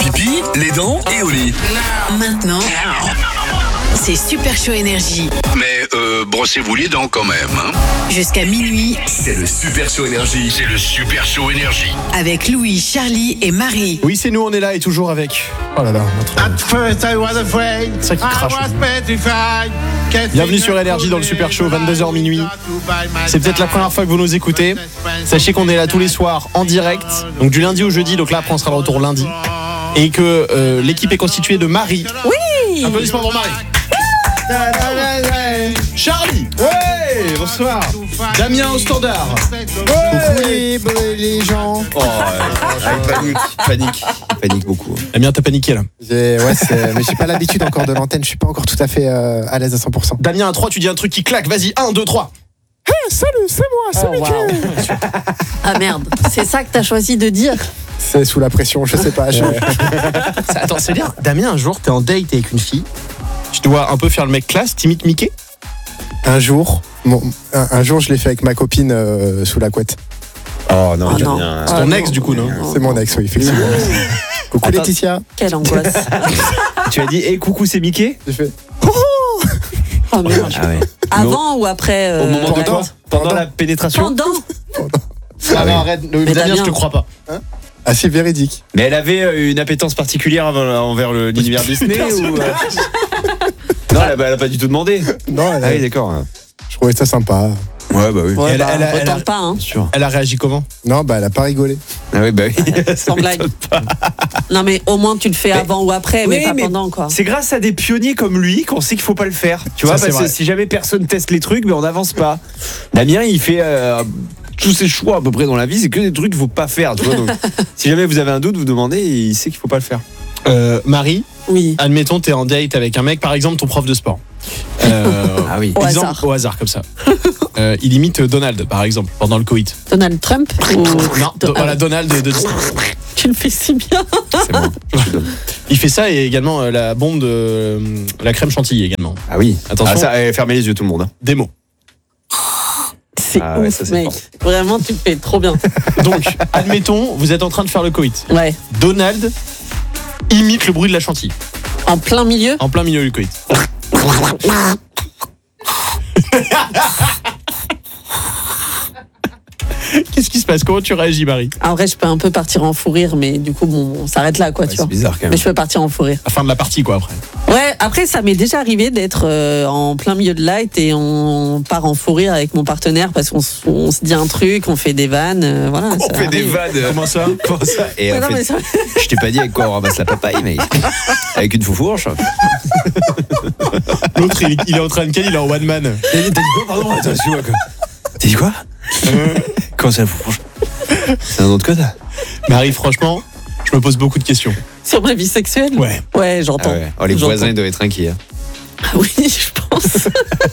pipi, les dents et au lit. Maintenant, c'est Super Show Énergie. Mais brossez-vous les dents quand même, hein. Jusqu'à minuit, C'est le Super Show Énergie. C'est le Super Show Énergie. avec Louis, Charlie et Marie. Oui, c'est nous, on est là et toujours avec. Oh là là, At first I was afraid, Ça qui I crache. was petrified. Bienvenue sur Énergie dans le Super Show, 22h minuit. C'est peut-être la première fois que vous nous écoutez. Sachez qu'on est là tous les soirs en direct, donc du lundi au jeudi, donc là après on sera de retour lundi. Et que l'équipe est constituée de Marie. Oui. Applaudissements pour Marie. Charlie. Ouais, bonsoir. Damien au standard. Coucou les gens. Oh, panique beaucoup. Damien, t'as paniqué là. Mais j'ai pas l'habitude encore de l'antenne, je suis pas encore tout à fait à l'aise à 100%. Damien, à 3, tu dis un truc qui claque. Vas-y, 1, 2, 3. Salut, c'est moi, c'est Mickaël. Ah merde, c'est ça que t'as choisi de dire. C'est sous la pression, je sais pas. Attends, c'est bien. Damien, un jour, t'es en date avec une fille. Tu dois un peu faire le mec classe, t'imites Mickey. Un jour, je l'ai fait avec ma copine sous la couette. Oh non, Oh non. Damien. C'est ton ex, du coup, non? C'est mon ex, oui, effectivement. Coucou Attends. Laetitia. Quelle angoisse. Tu as dit, hey, coucou, c'est Mickey? J'ai fait Oh merde. Ah ouais. Avant ou après Au moment de la- quoi? Pendant la pénétration? Pendant. Ah non, arrête. Mais Damien, Damien. je te crois pas. assez véridique. Mais elle avait une appétence particulière envers l'univers Disney ou... Non, elle a pas du tout demandé. Non, Ah oui, d'accord. je trouvais ça sympa. Ouais, bah oui. Ouais, Elle- elle a- retente pas, hein. Sûr. Elle a réagi comment? Non, elle a pas rigolé. Ah oui, bah oui. Sans blague. Non mais au moins tu le fais avant ou après, mais Oui, pas mais pendant quoi. C'est grâce à des pionniers comme lui qu'on sait qu'il faut pas le faire. Tu vois, Ça, c'est parce que vrai. si jamais personne teste les trucs, mais on n'avance pas. Damien, il fait tous ses choix à peu près dans la vie, c'est que des trucs qu'il faut pas faire. Tu vois, donc, si jamais vous avez un doute, vous demandez, et il sait qu'il faut pas le faire. Marie, Oui. admettons, t'es en date avec un mec, par exemple, ton prof de sport. Ah oui. Au Exemple, hasard. au hasard, comme ça. Il imite Donald, par exemple, pendant le coït. Donald Trump ou... Non, voilà, Donald de Tu le fais si bien. C'est bon. Il fait ça et également la bombe de la crème chantilly également. Ah oui. Attention. Ah, ça, fermez les yeux tout le monde. Hein. Des mots. C'est Ah ouais, ouf, ça, c'est mec. fort. Vraiment, tu le fais trop bien. Donc, admettons, vous êtes en train de faire le coït. Ouais. Donald imite le bruit de la chantilly En plein milieu. en plein milieu du coït. Qu'est-ce qui se passe? Comment tu réagis, Marie? En vrai, je peux un peu partir en fou rire, mais du coup, bon, on s'arrête là, quoi, tu C'est vois. bizarre quand Mais même. je peux partir en fou rire. À la fin de la partie, quoi, après. Ouais, après, ça m'est déjà arrivé d'être en plein milieu de light et on part en fou rire avec mon partenaire parce qu'on se dit un truc, on fait des vannes, voilà. On ça fait des arrive. vannes. Comment ça? Comment ça Et Ouais, en non, fait, mais ça- je t'ai pas dit avec quoi on ramasse la papaye, mais avec une foufourche. L'autre, il est en train de caler, il est en one man. T'as dit quoi, pardon? Attends, excuse-moi, quoi. T'as dit quoi? Comment ça, la foufourche? C'est un autre code? Marie, franchement, je me pose beaucoup de questions. Sur ma vie sexuelle. Ouais. Ouais, j'entends. Ah ouais. Oh, les J'entends. voisins, ils doivent être inquiets. Hein. Ah oui, je pense.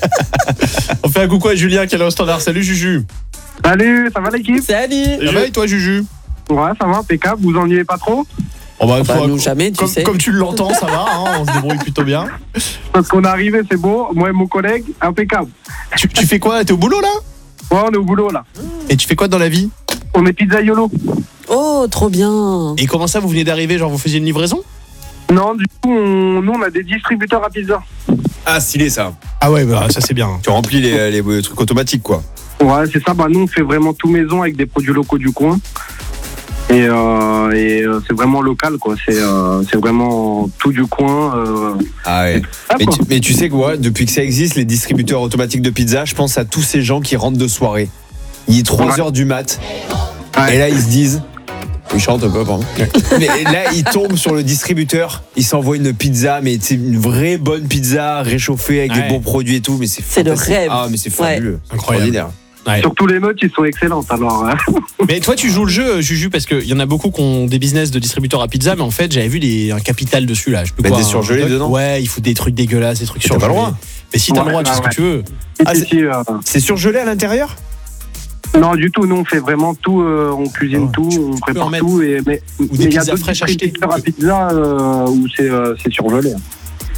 On fait un coucou à Julien qui est là au standard. Salut Juju. Salut, ça va l'équipe? Salut. Ça va et toi, Juju? Ouais, ça va, impeccable, vous ennuyez pas trop? Oh bah, Bah, nous jamais, tu sais. Comme tu l'entends, ça va, hein, on se débrouille plutôt bien. Parce qu'on est arrivé, c'est beau, moi et mon collègue, impeccable. Tu fais quoi? T'es au boulot là? Ouais, on est au boulot là. Et tu fais quoi dans la vie? On est pizzaiolo. Oh, trop bien. Et comment ça, vous venez d'arriver? Genre, vous faisiez une livraison? Non, du coup, nous on a des distributeurs à pizza. Ah, stylé ça. Ah ouais, bah ça c'est bien. Tu remplis les trucs automatiques, quoi. Ouais, c'est ça, bah nous on fait vraiment tout maison avec des produits locaux du coin. Et c'est vraiment local, quoi. C'est vraiment tout du coin. Ah ouais. Ah, quoi. Mais tu sais quoi, depuis que ça existe, les distributeurs automatiques de pizza, je pense à tous ces gens qui rentrent de soirée. Il est 3h du mat. Ouais. Et là, ils se disent. Ils chantent un peu, pardon. Mais là, ils tombent sur le distributeur. Ils s'envoient une pizza, mais c'est une vraie bonne pizza réchauffée avec Ouais. des bons produits et tout. Mais c'est le fantastique. rêve. Ah, mais c'est fabuleux. C'est Incroyable. extraordinaire. Ouais. Surtout les notes, ils sont excellentes alors. Mais toi, tu joues le jeu, Juju, parce qu'il y en a beaucoup qui ont des business de distributeurs à pizza, mais en fait, j'avais vu un capital dessus là. Je peux Mettre quoi, des surgelés un- dedans. Ouais, il faut des trucs dégueulasses, des trucs Mais t'as surgelés. pas le droit. Mais si t'as le Ouais, droit, tu fais ce que ouais. tu veux. Ah, Si, C'est surgelé à l'intérieur? non, du tout, nous on fait vraiment tout, on cuisine tout, on en prépare mettre. tout. Mais des il y a pizzas d'autres fraîches achetées. distributeurs à pizza où c'est surgelé.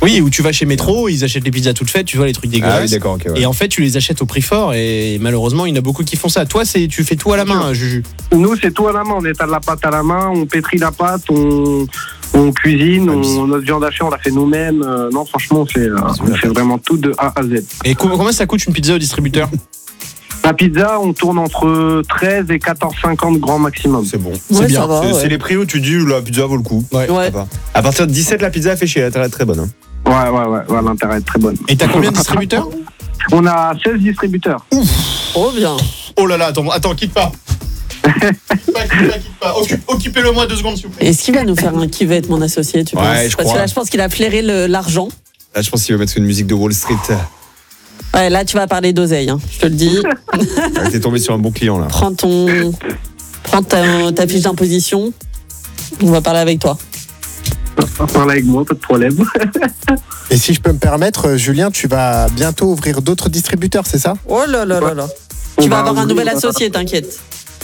Oui, où tu vas chez Métro, ils achètent les pizzas toutes faites, tu vois les trucs dégueulasses. Ah oui, d'accord, ok. Ouais. Et en fait, tu les achètes au prix fort et malheureusement, il y en a beaucoup qui font ça. Toi, tu fais tout à la main, Juju. Nous, c'est tout à la main. On étale la pâte à la main, on pétrit la pâte, on cuisine, notre viande hachée, on la fait nous-mêmes. Non, franchement, on fait vraiment tout de A à Z. Et combien ça coûte une pizza au distributeur? La pizza, on tourne entre 13 et 14,50 grand maximum. C'est bon. Ouais, bien. ça va, C'est les prix où tu dis la pizza vaut le coup. Ouais. Ouais. À partir de 17, la pizza fait chier. Elle est très bonne. Hein. Ouais, l'intérêt est très bonne. Et t'as combien de distributeurs? On a 16 distributeurs. Oh bien. Oh là là, attends, quitte pas. quitte pas. Occupez-le moi 2 secondes, s'il vous plaît. Est-ce qu'il va nous faire un qui veut être mon associé, tu Ouais, penses? je Parce crois. que là, je pense qu'il a flairé l'argent. Là, je pense qu'il va mettre une musique de Wall Street. Ouais, là, tu vas parler d'oseille, hein, je te le dis. T'es tombé sur un bon client là. Prends ta fiche d'imposition. On va parler avec toi. Parle avec moi, pas de problème. Et si je peux me permettre, Julien, tu vas bientôt ouvrir d'autres distributeurs, c'est ça? Oh là là là là. Tu vas avoir un nouvel associé, t'inquiète.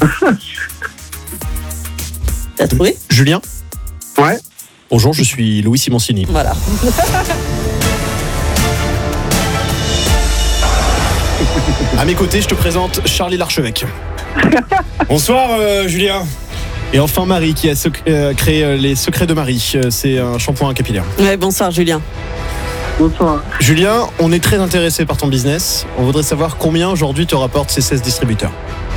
T'as trouvé? Julien? Ouais. Bonjour, je suis Louis Simoncini. Voilà. À mes côtés, je te présente Charlie l'Archevêque. Bonsoir, Julien. Et enfin Marie qui a créé les secrets de Marie. C'est un shampoing capillaire. Ouais, bonsoir Julien. Bonsoir. Julien, on est très intéressé par ton business. On voudrait savoir combien aujourd'hui te rapportent ces 16 distributeurs.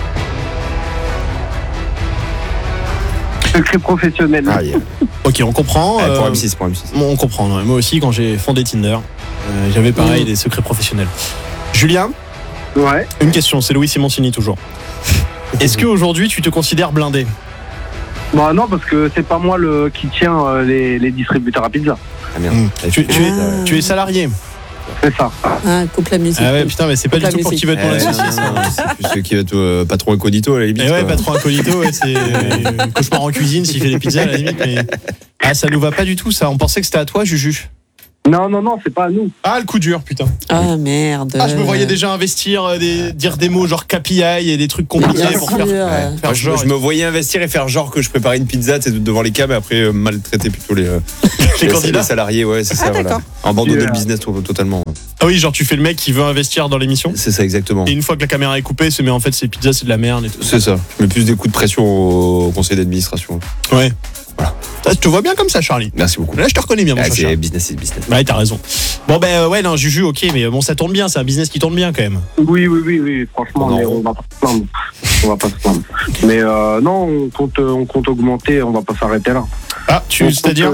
Secret professionnel. Ah, yeah. Ok, on comprend. Pour M6, pour M6. On comprend. Ouais. Moi aussi, quand j'ai fondé Tinder, j'avais pareil des secrets professionnels. Julien, Ouais. une question, c'est Louis Simoncini toujours. Est-ce qu'aujourd'hui tu te considères blindé? Bah non, parce que c'est pas moi qui tient les distributeurs à pizza. Ah merde. Tu es salarié? C'est ça. Ah, coupe la musique. Ah ouais, putain, mais c'est pas Coupe du la tout pour musique. qui veut être mon associé. C'est plus celui qui va être patron incognito à la limite. Et ouais, quoi. patron incognito, ouais, c'est cauchemar en cuisine s'il fait des pizzas à la limite. Mais... Ah, ça nous va pas du tout ça. On pensait que c'était à toi, Juju. Non, c'est pas à nous. Ah, le coup dur, putain. Ah merde. Ah, je me voyais déjà investir, dire des mots genre KPI et des trucs compliqués Bien pour sûr. faire Moi, genre. je me voyais investir et faire genre que je préparais une pizza devant les cams et après maltraiter plutôt les candidats. salariés. Ouais, c'est ça. Voilà. d'accord. Abandonner le business totalement. Ah oui, genre tu fais le mec qui veut investir dans l'émission. C'est ça, exactement. Et une fois que la caméra est coupée, se met en fait ces pizzas, c'est de la merde et tout. C'est ça. Je mets plus des coups de pression au conseil d'administration. Ouais. Voilà. Ah, je te vois bien comme ça, Charlie. Merci beaucoup. Là, je te reconnais bien, mon cher C'est Charlie. business, c'est business. Ouais, t'as raison. Bon, ben ouais, non, Juju, ok, mais bon, ça tourne bien, c'est un business qui tourne bien quand même. Oui. Franchement, on va pas se plaindre. On va pas se plaindre. Mais non, on compte augmenter, on va pas s'arrêter là. Ah, c'est-à-dire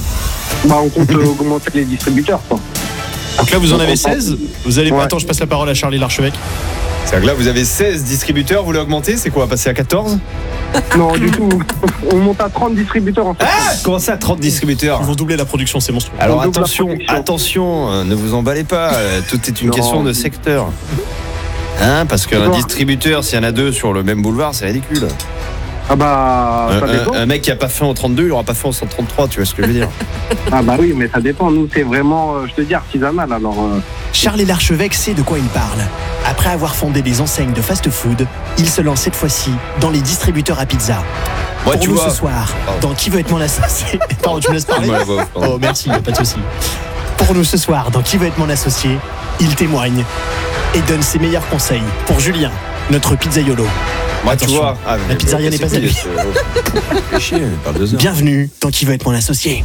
on compte augmenter les distributeurs, quoi. Donc là, vous en avez 16. Vous allez. Ouais. Attends, je passe la parole à Charlie l'Archevêque. C'est-à-dire que là, vous avez 16 distributeurs, vous voulez augmenter, c'est quoi, passer à 14? Non, du tout. On monte à 30 distributeurs en fait. Comment ça, 30 distributeurs? Ils vont doubler la production, c'est monstrueux. Alors On double la attention, production. ne vous emballez pas, tout est une Non. question de secteur. Hein, parce qu'un D'accord. distributeur, s'il y en a deux sur le même boulevard, c'est ridicule. Ah bah, ça dépend. Un mec qui a pas faim au 32, il aura pas faim au 133, tu vois ce que je veux dire? Ah bah oui, mais ça dépend. Nous, c'est vraiment, je te dis, artisanal. Alors, Charlie l'Archevêque sait de quoi il parle. Après avoir fondé des enseignes de fast-food, il se lance cette fois-ci dans les distributeurs à pizza. Moi, Pour tu nous vois. ce soir, Pardon. dans Qui veut être mon associé Pardon, tu me laisses parler? Ouais, pardon. Oh, merci, pas de souci. Pour nous ce soir, dans Qui veut être mon associé, il témoigne et donne ses meilleurs conseils pour Julien, notre pizzaiolo. Moi, tu Attention, vois. Ah, mais pizzeria n'est pas à lui. Fais chier, parle 2 heures. Bienvenue dans Qui veut être mon associé.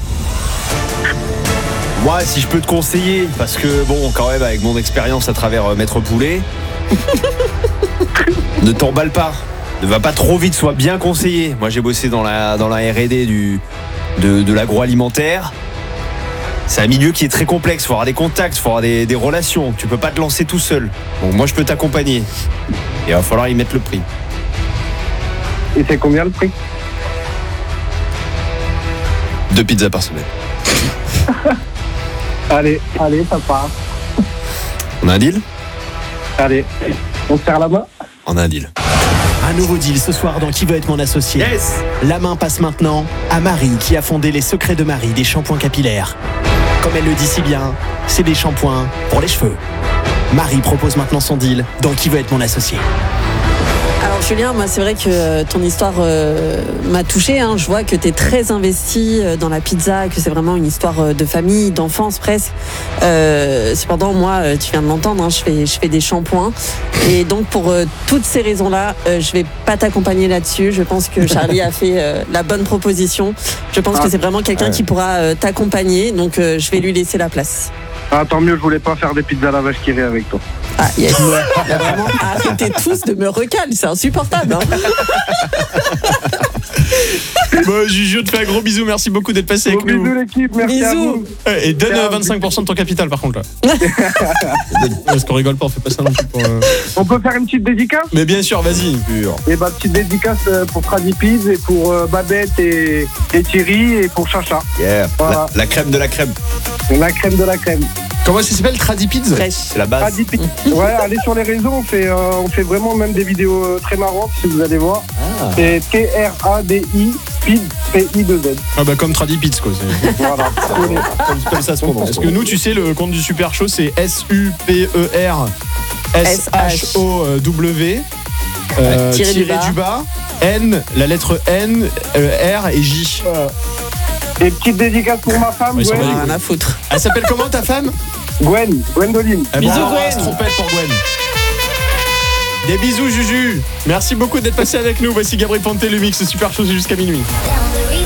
Moi, si je peux te conseiller, parce que bon, quand même, avec mon expérience à travers Maître Poulet, ne t'emballe pas. Ne va pas trop vite, sois bien conseillé. Moi, j'ai bossé dans la R&D de l'agroalimentaire. C'est un milieu qui est très complexe. Il faut avoir des contacts, il faut avoir des relations. Tu peux pas te lancer tout seul. Donc, moi, je peux t'accompagner. Et il va falloir y mettre le prix. et c'est combien le prix? 2 pizzas par semaine. Allez, ça part. On a un deal? Allez, on se serre la main. On a un deal. Un nouveau deal ce soir dans Qui veut être mon associé. Yes! La main passe maintenant à Marie qui a fondé les secrets de Marie, des shampoings capillaires. Comme elle le dit si bien, c'est des shampoings pour les cheveux. Marie propose maintenant son deal dans Qui veut être mon associé. Alors Julien, moi c'est vrai que ton histoire m'a touchée. Je vois que tu es très investi dans la pizza, que c'est vraiment une histoire de famille, d'enfance presque. Cependant, moi, tu viens de l'entendre, je fais des shampoings. Et donc pour toutes ces raisons-là, je vais pas t'accompagner là-dessus. Je pense que Charlie a fait la bonne proposition. Je pense que c'est vraiment quelqu'un qui pourra t'accompagner. Donc je vais lui laisser la place. Ah, tant mieux, je voulais pas faire des pizzas à la vache qui rit avec toi. Ah, yes. Vraiment, arrêtez tous de me recaler, c'est insupportable. Bon, Juju, te fais un gros bisou. Merci beaucoup d'être passé avec nous. Bisous l'équipe, merci à vous. Et donne 25% de ton capital par contre là. Parce qu'on rigole pas, on fait pas ça non plus pour. On peut faire une petite dédicace? Mais bien sûr, vas-y. Et petite dédicace pour Tradipiz et pour Babette et Thierry et pour Chacha. Yeah. Voilà. La crème de la crème. La crème de la crème. Comment ça s's'appelle, Tradipiz? C'est la base. Tradipiz. Ouais, allez sur les réseaux, on fait vraiment même des vidéos très marrantes si vous allez voir. C'est TRADI PI2Z. Ah bah comme Tradipiz quoi. Voilà. Comme ça se prononce. Parce que nous, tu sais, le compte du Super Show, c'est SUPER SHOW tiré du bas N, la lettre N, R et J. Et petite dédicace pour ma femme, Ouais, Gwen. Rien à foutre. Elle s'appelle comment ta femme? Gwendoline. Bisous Gwen. Trompette pour Gwen. Des bisous Juju. Merci beaucoup d'être passé avec nous. Voici Gabriel Ponte, le mix Super Show jusqu'à minuit. Down the